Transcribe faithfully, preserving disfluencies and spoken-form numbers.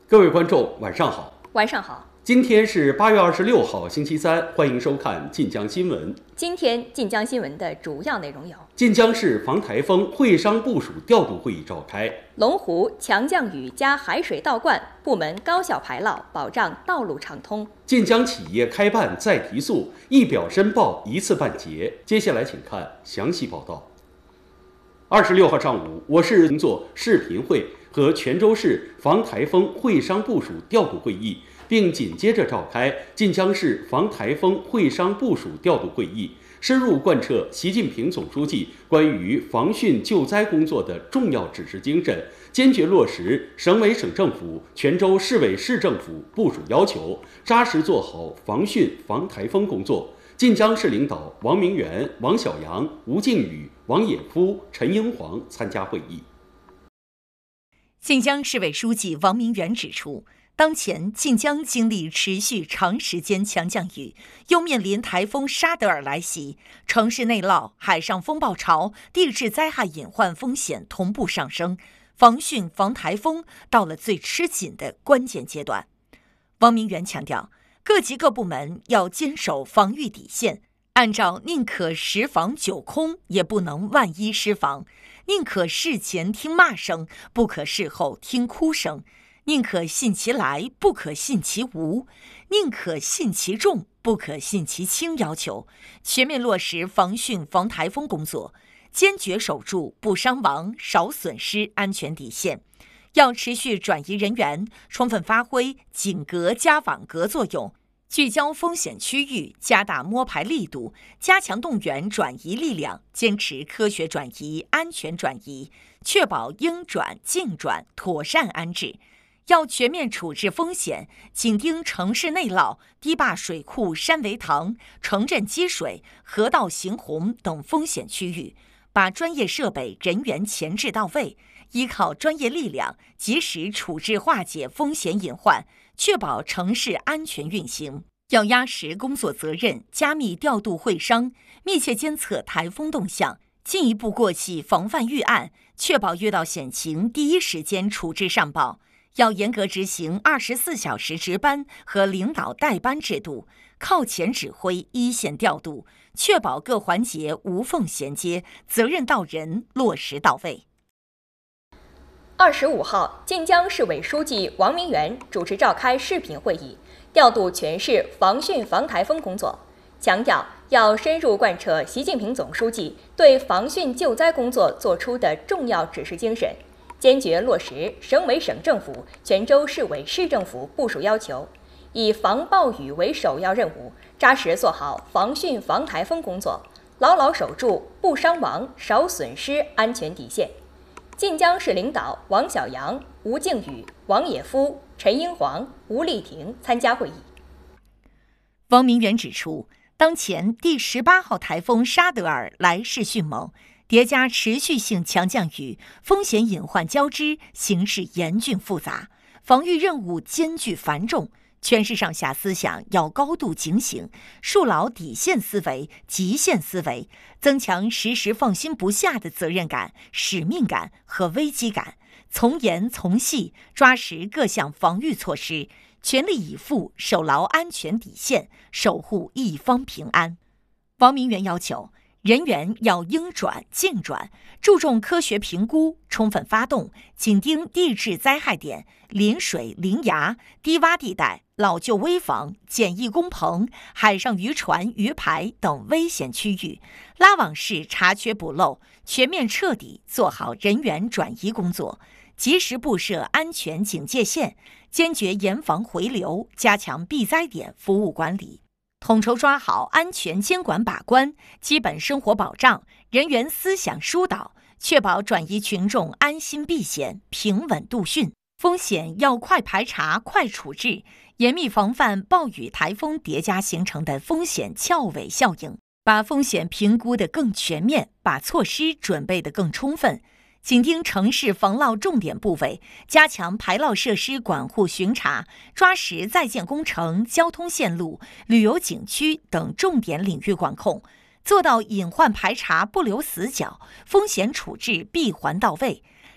各位观众，晚上好。 晚上好。 今天是八月二十六号，星期三，欢迎收看晋江新闻。 今天晋江新闻的主要内容有： 晋江市防台风会商部署调度会议召开； 龙湖强降雨加海水倒灌，部门高效排涝，保障道路畅通； 晋江企业开办再提速，一表申报一次办结。接下来请看详细报道。二十六号上午，我市工作视频会和泉州市防台风会商部署调度会议，并紧接着召开晋江市防台风会商部署调度会议，深入贯彻习近平总书记关于防汛救灾工作的重要指示精神，坚决落实省委省政府、泉州市委市政府部署要求，扎实做好防汛防台风工作。晋江市领导王明元、王小阳、吴靖宇、王野夫、陈英煌参加会议。 晋江市委书记王明元指出，当前晋江经历持续长时间强降雨，又面临台风沙德尔来袭，城市内涝、海上风暴潮、地质灾害隐患风险同步上升，防汛防台风到了最吃紧的关键阶段。王明元强调，各级各部门要坚守防御底线，按照宁可十防九空，也不能万一失防；宁可事前听骂声，不可事后听哭声；宁可信其来，不可信其无；宁可信其重，不可信其轻。要求全面落实防汛防台风工作，坚决守住不伤亡、少损失安全底线。要持续转移人员，充分发挥紧隔加网格作用，聚焦风险区域，加大摸排力度，加强动员转移力量，坚持科学转移、安全转移，确保应转尽转妥善安置。要全面处置风险，紧盯城市内涝、堤坝水库山围塘、城镇积水、河道行洪等风险区域，把专业设备人员前置到位，依靠专业力量及时处置化解风险隐患，确保城市安全运行。要压实工作责任，加密调度会商，密切监测台风动向，进一步过细防范预案，确保遇到险情第一时间处置上报。要严格执行二十四小时值班和领导带班制度，靠前指挥，一线调度，确保各环节无缝衔接，责任到人，落实到位。 二十五号，晋江市委书记王明元主持召开视频会议，调度全市防汛防台风工作，强调要深入贯彻习近平总书记对防汛救灾工作作出的重要指示精神，坚决落实省委省政府、泉州市委市政府部署要求，以防暴雨为首要任务，扎实做好防汛防台风工作，牢牢守住不伤亡、少损失安全底线。晋江市领导王小阳、吴靖宇、王野夫、陈英煌、吴丽婷参加会议。 王明元指出，当前第十八号台风沙德尔来势迅猛，叠加持续性强降雨，风险隐患交织，形势严峻复杂，防御任务艰巨繁重。全市上下思想要高度警醒，树牢底线思维、极限思维，增强时时放心不下的责任感、使命感和危机感，从严从细抓实各项防御措施，全力以赴守牢安全底线，守护一方平安。王明元要求，人员要应转尽转，注重科学评估，充分发动，紧盯地质灾害点、临水临崖、低洼地带、老旧危房、简易工棚、海上渔船渔排等危险区域，拉网式查缺补漏，全面彻底做好人员转移工作，及时布设安全警戒线，坚决严防回流，加强避灾点服务管理，统筹抓好安全监管把关、基本生活保障、人员思想疏导，确保转移群众安心避险、平稳度汛。风险要快排查、快处置，严密防范暴雨台风叠加形成的风险翘尾效应，把风险评估得更全面，把措施准备得更充分。紧盯城市防涝重点部位，加强排涝设施管护巡查，抓实在建工程、交通线路、旅游景区等重点领域管控，做到隐患排查不留死角，风险处置闭环到位，